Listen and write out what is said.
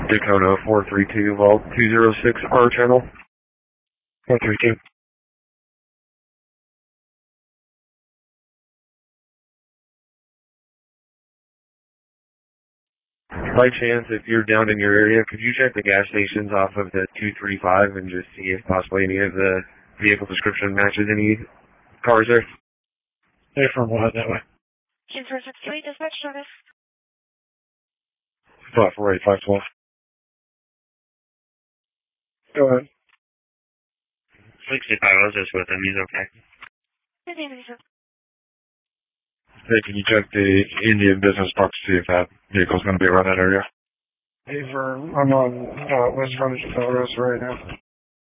Dakota 432, Vault 206, R channel. 432. By chance, if you're down in your area, could you check the gas stations off of the 235 and just see if possibly any of the vehicle description matches any cars there? Hey, from we'll head that way. Team 463, dispatch service. Flat 48512. Go ahead. 65, I was just with him. He's okay. Good evening, sir. Hey, can you check the Indian business box to see if that vehicle's going to be around that area? Hey, I'm on West Frontage Photos right now.